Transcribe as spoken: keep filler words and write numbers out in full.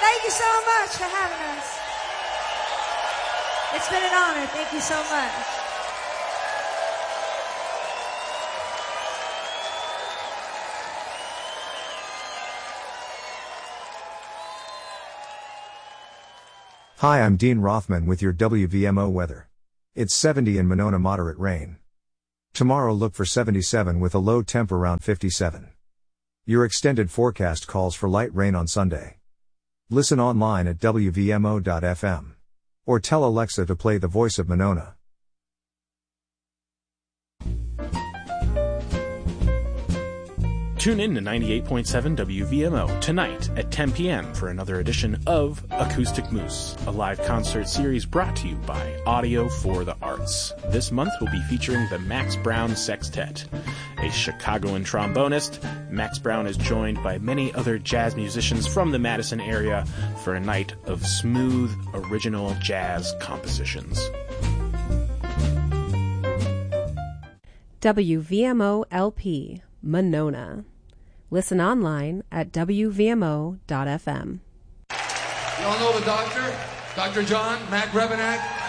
Thank you so much for having us. It's been an honor. Thank you so much. Hi, I'm Dean Rothman with your W V M O weather. It's seventy in Monona, moderate rain. Tomorrow look for seventy-seven with a low temp around fifty-seven. Your extended forecast calls for light rain on Sunday. Listen online at W V M O dot F M. Or tell Alexa to play The Voice of Monona. Tune in to ninety-eight point seven W V M O tonight at ten p.m. for another edition of Acoustic Moose, a live concert series brought to you by Audio for the Arts. This month we'll be featuring the Max Brown Sextet. A Chicagoan trombonist, Max Brown is joined by many other jazz musicians from the Madison area for a night of smooth, original jazz compositions. W V M O L P, Monona. Listen online at W V M O dot F M. You all know the doctor? Doctor John, Mac Rebenak?